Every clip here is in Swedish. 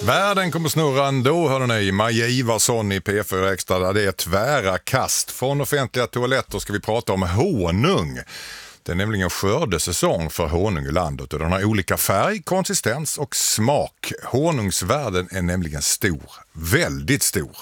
Världen kommer snurra ändå, hörde ni. Maja Ivarsson i P4 Extra, där det är tvära kast. Från offentliga toaletter ska vi prata om honung. Det är nämligen skördesäsong för honung i landet och den har olika färg, konsistens och smak. Honungsvärlden är nämligen stor, väldigt stor.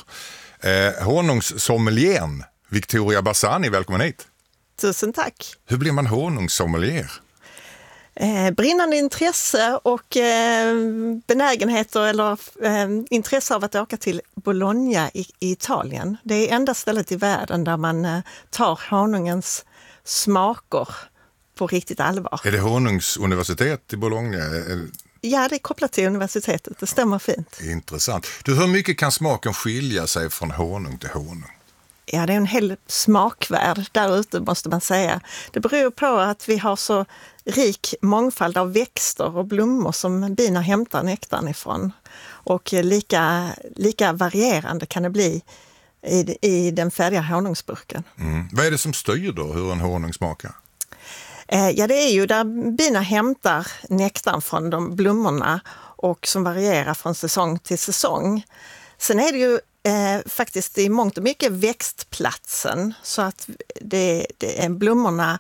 Honungssommelieren Victoria Bassani, välkommen hit. Tusen tack. Hur blir man honungssommelier? Brinnande intresse och benägenheter eller intresse av att åka till Bologna i Italien. Det är enda stället i världen där man tar honungens smaker på riktigt allvar. Är det honungsuniversitet i Bologna? Ja, det är kopplat till universitetet. Det stämmer fint. Intressant. Du, hur mycket kan smaken skilja sig från honung till honung? Ja, det är en hel smakvärld där ute, måste man säga. Det beror på att vi har så rik mångfald av växter och blommor som bina hämtar nektarn ifrån. Och lika varierande kan det bli i den färdiga honungsburken. Vad är det som styr då hur en honung smakar? Ja, det är ju där bina hämtar nektarn från de blommorna och som varierar från säsong till säsong. Sen är det ju faktiskt i mångt och mycket växtplatsen så att blommorna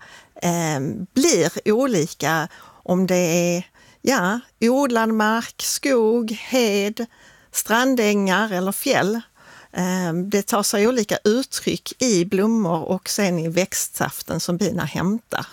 blir olika om det är odlad mark, skog, hed, strandängar eller fjäll. Det tar sig olika uttryck i blommor och sen i växtsaften som bina hämtar.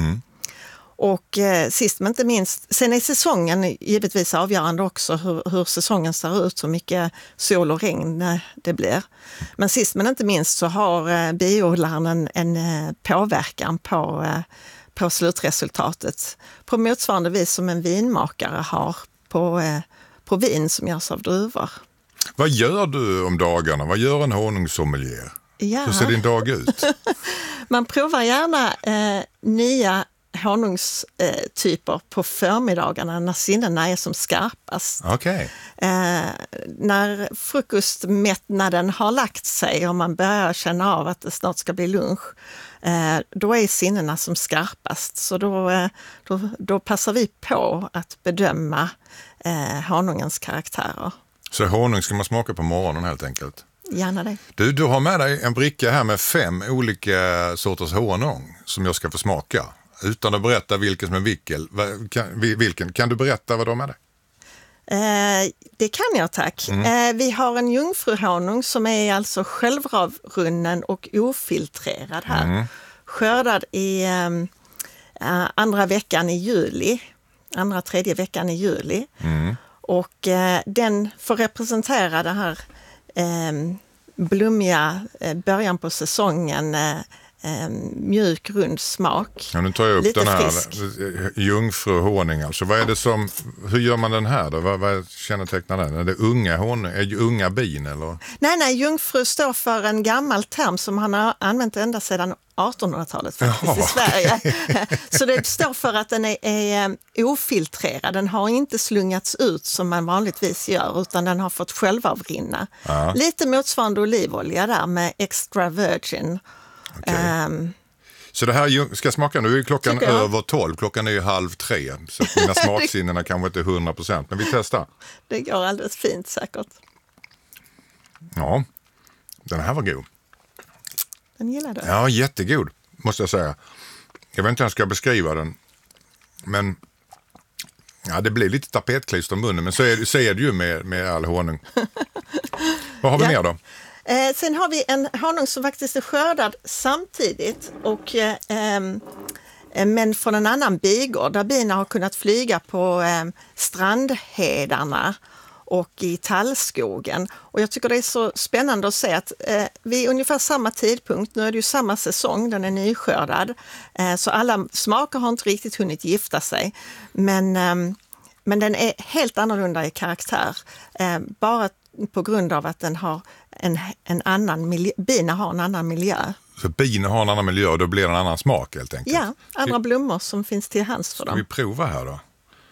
Och sist men inte minst, sen är säsongen givetvis avgörande också hur säsongen ser ut, så mycket sol och regn det blir. Men sist men inte minst så har biodlaren en påverkan på slutresultatet på motsvarande vis som en vinmakare har på vin som görs av druvor. Vad gör du om dagarna? Vad gör en honungssommelier? Ja. Hur ser din dag ut? Man provar gärna nya honungstyper på förmiddagarna när sinnena är som skarpast. Okej. När frukostmättnaden har lagt sig och man börjar känna av att det snart ska bli lunch, då är sinnena som skarpast. Så då passar vi på att bedöma honungens karaktärer. Så honung ska man smaka på morgonen helt enkelt? Gärna det. Du har med dig en bricka här med 5 olika sorters honung som jag ska få smaka. Utan att berätta vilken som är vilken. Kan du berätta vad de är? Det kan jag, tack. Vi har en jungfruhonung som är alltså självravrunnen och ofiltrerad här. Skördad i andra, tredje veckan i juli. Och den får representera det här blommiga början på säsongen, mjuk, rund smak. Ja, nu tar jag upp lite den här frisk. jungfruhonung. Alltså, vad är det hur gör man den här då? Vad kännetecknar den? Är det unga honung? Är det unga bin eller? Nej, jungfru står för en gammal term som han har använt ända sedan 1800-talet faktiskt i Sverige. Så det står för att den är ofiltrerad. Den har inte slungats ut som man vanligtvis gör, utan den har fått självavrinna. Lite motsvarande olivolja där med extra virgin. Okay. Så det här ska smaka, nu är klockan över 12, klockan är ju 2:30, så mina smaksinnena kanske inte är 100%, men vi testar. Det går alldeles fint säkert. Ja, den här var god. Den gillar du? Ja, jättegod, måste jag säga. Jag vet inte hur jag ska beskriva den, men det blir lite tapetklister i munnen, men så är det ju med all honung. Vad har vi mer då? Sen har vi en honung som faktiskt är skördad samtidigt men från en annan bigård där bina har kunnat flyga på strandhedarna och i tallskogen. Och jag tycker det är så spännande att se att vid ungefär samma tidpunkt, nu är det ju samma säsong, den är nyskördad, så alla smaker har inte riktigt hunnit gifta sig. Men den är helt annorlunda i karaktär, bara på grund av att den har en annan miljö, bina har en annan miljö. Så bina har en annan miljö och då blir det en annan smak helt enkelt? Ja, andra blommor som finns till hands för dem. Ska vi prova här då?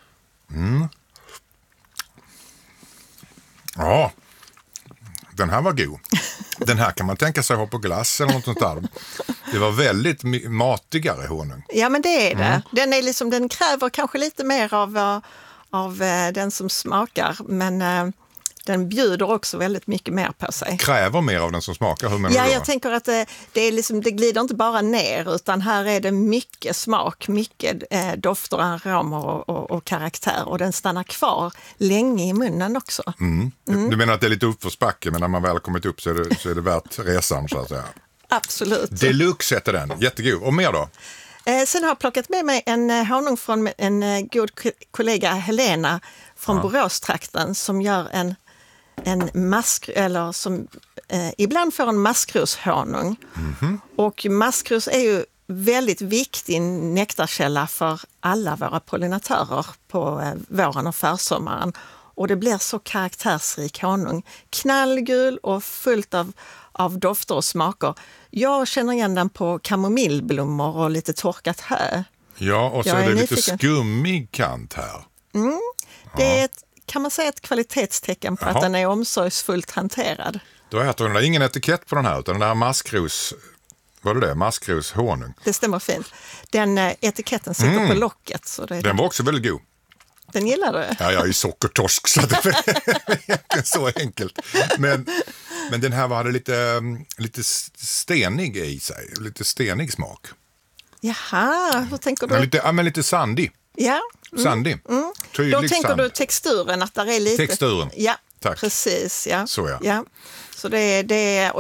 Ja, den här var god. Den här kan man tänka sig ha på glass eller något sånt där. Det var väldigt matigare honung. Ja, men det är det. Den kräver kanske lite mer av den som smakar, men den bjuder också väldigt mycket mer på sig. Kräver mer av den som smakar? Hur menar Ja, du då? jag tänker att det glider inte bara ner, utan här är det mycket smak, mycket dofter, aromer och karaktär, och den stannar kvar länge i munnen också. Du menar att det är lite uppförsbacke, men när man väl kommit upp så är det värt resan, så att säga? Absolut. Deluxe heter den, jättegod. Och mer då? Sen har jag plockat med mig en honung från en god kollega, Helena, från Boråstrakten, som gör en eller som ibland får en maskroshonung. Och maskros är ju väldigt viktig nektarkälla för alla våra pollinatörer på våren och försommaren. Och det blir så karaktärsrik honung. Knallgul och fullt av dofter och smaker. Jag känner igen den på kamomillblommor och lite torkat hö. Ja, och så Jag är det lite nyfiken. skummig kant här. Det är kan man säga ett kvalitetstecken på att den är omsorgsfullt hanterad. Då äter den där ingen etikett på den här, utan den där maskros, vad är det? Maskroshonung. Det stämmer fint. Den etiketten sitter på locket. Så Den var också väldigt god. Den gillar du? Ja, jag är sockertorsk, så det är egentligen så enkelt. Men den här hade lite stenig i sig, lite stenig smak. Jaha, hur tänker du? Men lite sandig. Ja. Sandig. Tydlig Då tänker sand. du texturen, att där är lite... Texturen. Ja, Tack. precis. Ja. Så ja. Så det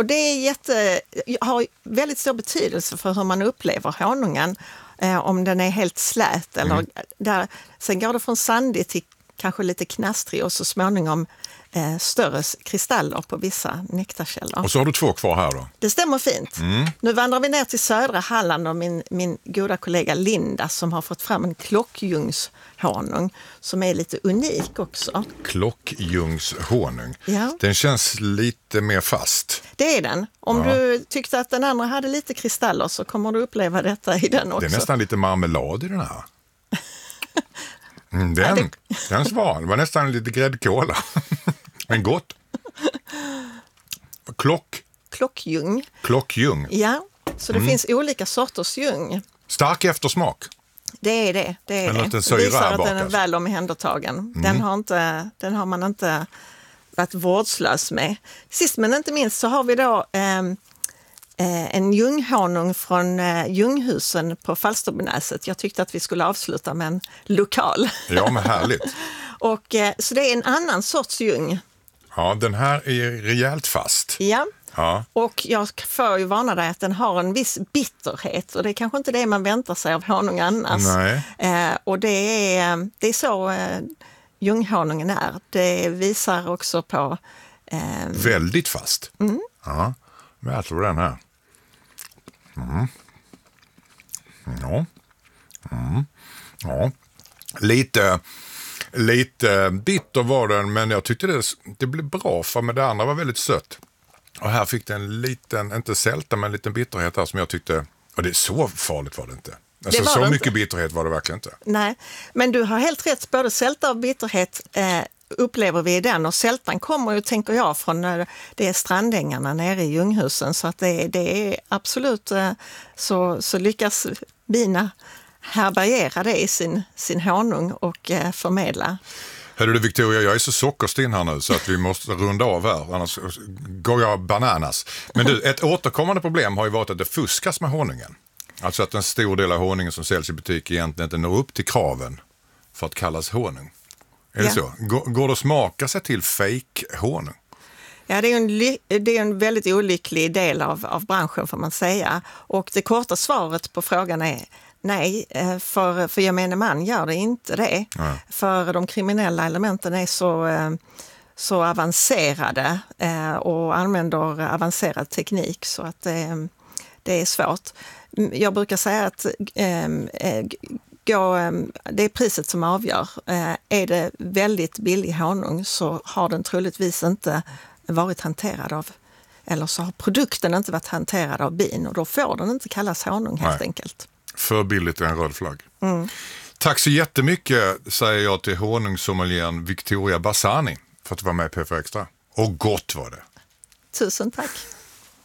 har väldigt stor betydelse för hur man upplever honungen. Om den är helt slät eller där. Sen går det från sandig till kanske lite knastrig och så småningom större kristaller på vissa nektarkällor. Och så har du 2 kvar här då. Det stämmer fint. Nu vandrar vi ner till södra Halland och min goda kollega Linda som har fått fram en klockljungshonung som är lite unik också. Klockljungshonung. Ja. Den känns lite mer fast. Det är den. Om du tyckte att den andra hade lite kristaller så kommer du uppleva detta i den också. Det är nästan lite marmelad i den här. Den svar. Det var nästan lite gräddkola. Men gott. Klockljung. Klockljung. Ja, så det finns olika sorters ljung. Stark eftersmak. Det är det. En liten Det syra visar att bak, den är alltså. väl omhändertagen. Den har man inte varit vårdslös med. Sist men inte minst så har vi då en ljunghonung från Ljunghusen på Falsterbonäset. Jag tyckte att vi skulle avsluta med en lokal. Ja, men härligt. Och, så det är en annan sorts ljung. Ja, den här är rejält fast. Ja. Ja. Och jag får ju varna dig att den har en viss bitterhet och det är kanske inte det man väntar sig av honung annars. Nej. Och det är så ljunghonungen är. Det visar också på... Väldigt fast. Ja, men jag tror den här. Ja. Ja. Lite bitter var den, men jag tyckte det blev bra för med det andra var väldigt sött. Och här fick den en liten, inte sälta, men en liten bitterhet här som jag tyckte, och det är så farligt var det inte. Alltså, var så det mycket inte. bitterhet var det verkligen inte. Nej, men du har helt rätt. Både sälta och bitterhet upplever vi i den. Och sältan kommer ju, tänker jag, från det är strandängarna nere i Ljunghusen. Så att det är absolut så lyckas bina härbärgera det i sin honung och förmedla. Hörru du Victoria, jag är så sockerstinn här nu så att vi måste runda av här, annars går jag bananas. Men du, ett återkommande problem har ju varit att det fuskas med honungen. Alltså att en stor del av honungen som säljs i butik egentligen inte når upp till kraven för att kallas honung. Är det så? Går det att smaka sig till fake-honung? Ja, det är en väldigt olycklig del av branschen får man säga. Och det korta svaret på frågan är nej, för gemene man gör det inte det. Nej. För de kriminella elementen är så avancerade och använder avancerad teknik så att det är svårt. Jag brukar säga att det är priset som avgör. Är det väldigt billig honung så har den troligtvis inte varit hanterad av, eller så har produkten inte varit hanterad av bin och då får den inte kallas honung helt enkelt. För billigt är en röd flagg. Tack så jättemycket säger jag till honungssommelieren Victoria Bassani för att du var med i PFR Extra. Och gott var det. Tusen tack.